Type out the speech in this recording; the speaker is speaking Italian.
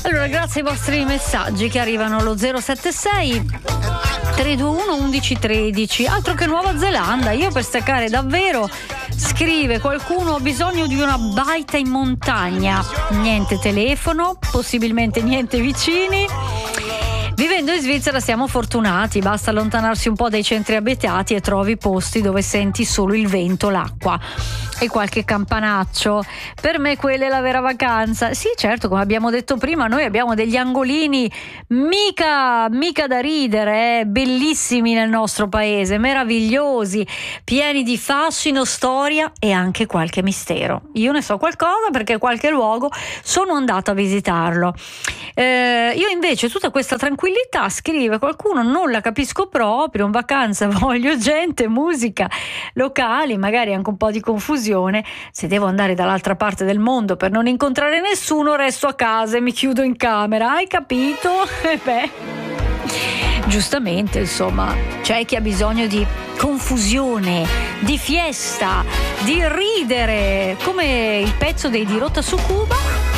Allora, grazie ai vostri messaggi che arrivano allo 076 321 1113. Altro che Nuova Zelanda, io per staccare davvero, scrive qualcuno, ho bisogno di una baita in montagna. Niente telefono, possibilmente niente vicini. Vivendo in Svizzera siamo fortunati, basta allontanarsi un po' dai centri abitati e trovi posti dove senti solo il vento, l'acqua e qualche campanaccio. Per me quella è la vera vacanza. Sì, certo, come abbiamo detto prima, noi abbiamo degli angolini mica da ridere, bellissimi nel nostro paese, meravigliosi, pieni di fascino, storia e anche qualche mistero. Io ne so qualcosa perché qualche luogo sono andata a visitarlo. Io invece tutta questa tranquillità, scrive qualcuno, non la capisco proprio. In vacanza voglio gente, musica, locali, magari anche un po' di confusione. Se devo andare dall'altra parte del mondo per non incontrare nessuno, resto a casa e mi chiudo in camera. Hai capito? Beh, giustamente, insomma, c'è chi ha bisogno di confusione, di fiesta, di ridere, come il pezzo dei Di Rotta su Cuba.